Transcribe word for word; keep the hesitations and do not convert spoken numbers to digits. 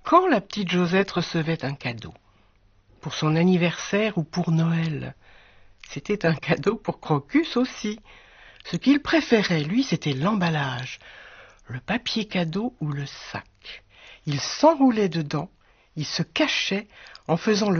Quand la petite Josette recevait un cadeau, pour son anniversaire ou pour Noël, c'était un cadeau pour Crocus aussi. Ce qu'il préférait, lui, c'était l'emballage, le papier cadeau ou le sac. Il s'enroulait dedans, il se cachait en faisant le